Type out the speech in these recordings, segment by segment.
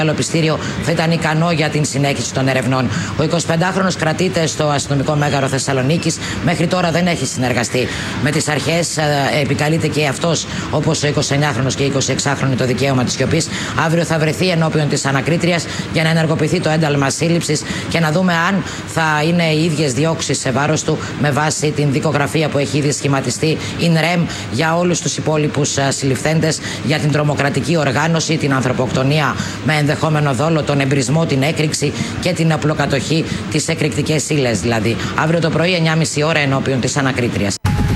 Πιστήριο θα ήταν ικανό για την συνέχιση των ερευνών. Ο 25χρονος κρατείται στο αστυνομικό μέγαρο Θεσσαλονίκης. Μέχρι τώρα δεν έχει συνεργαστεί με τις αρχές. Επικαλείται και αυτός, όπως ο 29χρονος και 26χρονοι, το δικαίωμα της σιωπής. Αύριο θα βρεθεί ενώπιον της ανακρίτριας για να ενεργοποιηθεί το ένταλμα σύλληψης και να δούμε αν θα είναι οι ίδιες διώξεις σε βάρος του με βάση την δικογραφία που έχει ήδη σχηματιστεί in rem για όλους τους υπόλοιπους συλληφθέντες για την τρομοκρατική οργάνωση, την ανθρωποκτονία με ενδεχόμενο δόλο, τον εμπρισμό, την έκρηξη και την απλοκατοχή, τις εκρηκτικές ύλες δηλαδή. Αύριο το πρωί 9.30 ώρα ενώπιον της ανακρίτριας.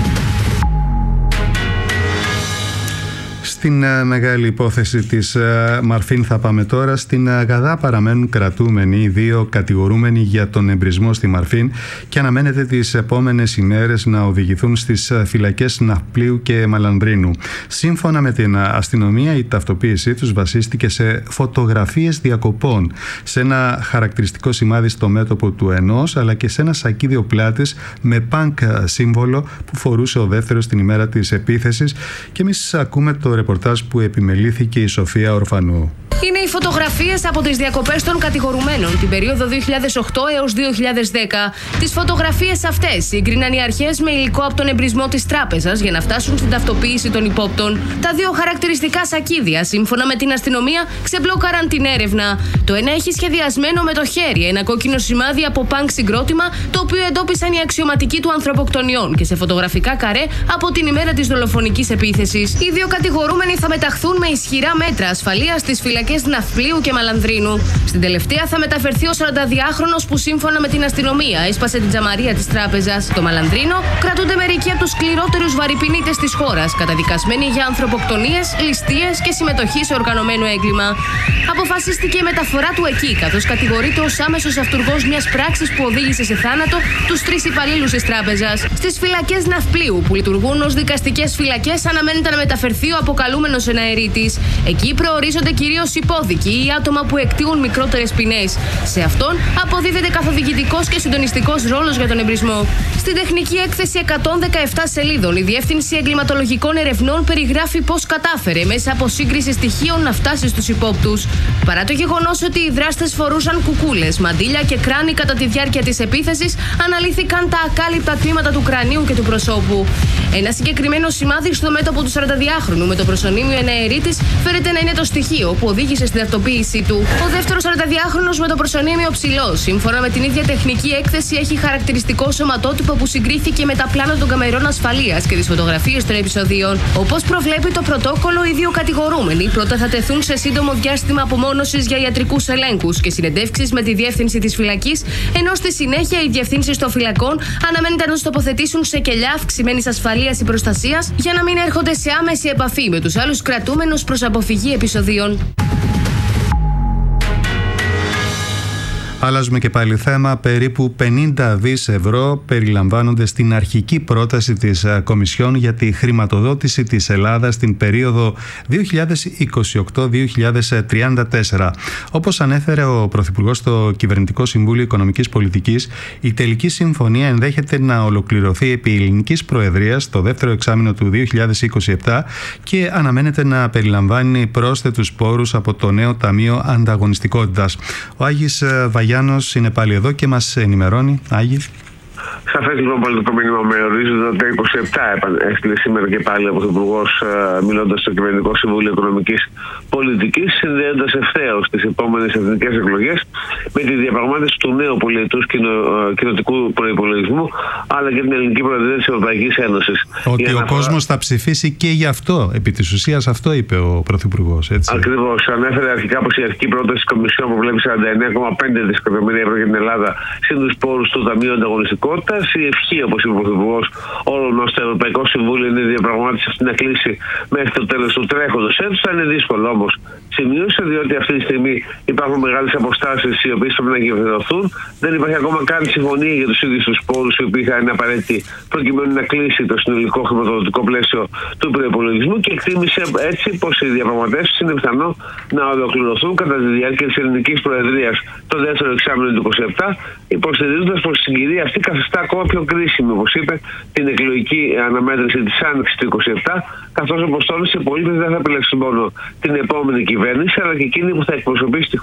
Στην μεγάλη υπόθεση της Μαρφίν θα πάμε τώρα. Στην Γαδά παραμένουν κρατούμενοι οι δύο κατηγορούμενοι για τον εμπρισμό στη Μαρφίν και αναμένεται τις επόμενες ημέρες να οδηγηθούν στις φυλακές Ναυπλίου και Μαλανδρίνου. Σύμφωνα με την αστυνομία, η ταυτοποίησή τους βασίστηκε σε φωτογραφίες διακοπών, σε ένα χαρακτηριστικό σημάδι στο μέτωπο του ενός, αλλά και σε ένα σακίδιο πλάτες με πανκ σύμβολο που φορούσε ο δεύτερος την ημέρα της επίθεσης. Και εμείς ακούμε το ρεπορτάζ που επιμελήθηκε η Σοφία Ορφανού. Είναι οι φωτογραφίες από τις διακοπές των κατηγορουμένων την περίοδο 2008 έως 2010. Τις φωτογραφίες αυτές σύγκριναν οι αρχές με υλικό από τον εμπρισμό της τράπεζας για να φτάσουν στην ταυτοποίηση των υπόπτων. Τα δύο χαρακτηριστικά σακίδια, σύμφωνα με την αστυνομία, ξεμπλόκαραν την έρευνα. Το ένα έχει σχεδιασμένο με το χέρι ένα κόκκινο σημάδι από πανκ συγκρότημα, το οποίο εντόπισαν οι αξιωματικοί του ανθρωποκτονιών και σε φωτογραφικά καρέ από την ημέρα της δολοφονικής επίθεσης. Οι δύο κατηγορούμενοι θα μεταχθούν με ισχυρά μέτρα ασφαλείας στις φυλακές Ναυπλίου και Μαλανδρίνου. Στην τελευταία θα μεταφερθεί ο 42χρονος που σύμφωνα με την αστυνομία έσπασε την τζαμαρία της τράπεζας. Στο Μαλανδρίνο κρατούνται μερικοί από τους σκληρότερους βαρυπινίτες της χώρας, καταδικασμένοι για ανθρωποκτονίες, ληστείες και συμμετοχή σε οργανωμένο έγκλημα. Αποφασίστηκε η μεταφορά του εκεί, καθώς κατηγορείται ως άμεσος αυτουργός μιας πράξης που οδήγησε σε θάνατο τους 3 υπαλλήλους της τράπεζας. Στις φυλακές Ναυπλίου, που λειτουργούν ως δικαστικές φυλακές, αναμένεται να μεταφερθεί ο αποκαλούμενος εναερίτης. Εκεί προορίζονται κυρίως υπόδικοι ή άτομα που εκτείουν μικρότερες ποινές. Σε αυτόν αποδίδεται καθοδηγητικός και συντονιστικός ρόλος για τον εμπρισμό. Στην τεχνική έκθεση 117 σελίδων, η Διεύθυνση Εγκληματολογικών Ερευνών περιγράφει πώς κατάφερε μέσα από σύγκριση στοιχείων να φτάσει στους υπόπτους. Παρά το γεγονός ότι οι δράστες φορούσαν κουκούλες, μαντίλια και κράνη κατά τη διάρκεια της επίθεσης, αναλύθηκαν τα ακάλυπτα τμήματα του κρανίου και του προσώπου. Ένα συγκεκριμένο σημάδι στο μέτωπο του 42χρονου με το προσωνύμιο εναερίτης φέρεται να είναι το στοιχείο που οδήγησε στην ταυτοποίησή του. Ο δεύτερος 42χρονος με το προσωνύμιο ψηλό, σύμφωνα με την ίδια τεχνική έκθεση, έχει χαρακτηριστικό σωματότυπο που συγκρίθηκε με τα πλάνα των καμερών ασφαλείας και τις φωτογραφίες των επεισοδίων. Όπως προβλέπει το πρωτόκολλο, οι δύο κατηγορούμενοι πρώτα θα τεθούν σε σύντομο διάστημα απομόνωσης για ιατρικούς ελέγχους και συνεντεύξεις με τη διεύθυνση της φυλακής, ενώ στη συνέχεια οι διευθύνσεις των φυλακών αναμένεται να τους τοποθετήσουν σε κελιά αυξημένης ασφαλείας ή προστασίας για να μην έρχονται σε άμεση επαφή με τους άλλους κρατούμενους προς αποφυγή επεισοδίων. Αλλάζουμε και πάλι θέμα. Περίπου 50 δις ευρώ περιλαμβάνονται στην αρχική πρόταση της Κομισιόν για τη χρηματοδότηση της Ελλάδας στην περίοδο 2028-2034. Όπως ανέφερε ο Πρωθυπουργός στο Κυβερνητικό Συμβούλιο Οικονομικής Πολιτικής, η τελική συμφωνία ενδέχεται να ολοκληρωθεί επί ελληνικής προεδρίας το δεύτερο εξάμηνο του 2027 και αναμένεται να περιλαμβάνει πρόσθετους πόρους από το νέο Ταμείο Ανταγωνιστικότητας. Ο Άγης Βαγιάννης είναι πάλι εδώ και μας ενημερώνει. Άγιε. Σαφές λοιπόν πολιτικό μήνυμα με ορίζοντα τα 27 έστειλε σήμερα και πάλι ο Πρωθυπουργός, μιλώντας στο Κυβερνητικό Συμβούλιο Οικονομικής Πολιτικής, συνδέοντας ευθέως τις επόμενες εθνικές εκλογές με τη διαπραγμάτευση του νέου πολυετούς κοινοτικού προϋπολογισμού, αλλά και την ελληνική προεδρία της Ευρωπαϊκής Ένωσης. Ότι ο κόσμος θα ψηφίσει και γι' αυτό, επί της ουσίας αυτό είπε ο Πρωθυπουργός. Ακριβώς. Ανέφερε αρχικά πως η αρχική πρόταση της Κομισιόν που βλέπει 49,5 δισεκατομμύρια ευρώ για την Ελλάδα συν τους πόρους του Ταμείου Ανταγωνιστικότητας. Η ευχή, όπως είπε ο Πρωθυπουργός, όλων μας στο Ευρωπαϊκό Συμβούλιο είναι η διαπραγμάτευση αυτή να κλείσει μέχρι το τέλος του τρέχοντος έτους. Θα είναι δύσκολο όμως, σημείωσε, διότι αυτή τη στιγμή υπάρχουν μεγάλες αποστάσεις οι οποίες πρέπει να γεφυρωθούν. Δεν υπάρχει ακόμα καν συμφωνία για τους ίδιους τους πόρους οι οποίοι θα είναι απαραίτητοι προκειμένου να κλείσει το συνολικό χρηματοδοτικό πλαίσιο του προϋπολογισμού και εκτίμησε έτσι πως οι διαπραγματεύσεις είναι πιθανό να ολοκληρωθούν κατά τη διάρκεια της ελληνικής προεδρίας το δεύτερο εξάμηνο του 2027, υποστηρίζοντας πως η συγκυρία αυτή καθιστά ακόμα πιο κρίσιμη, όπως είπε, την εκλογική αναμέτρηση της άνοιξης του 2027, καθώς όπως τόνισε, οι πολίτες δεν θα επιλέξουν μόνο την επόμενη κυβέρνηση, αλλά και εκείνη που θα εκπροσωπήσει τη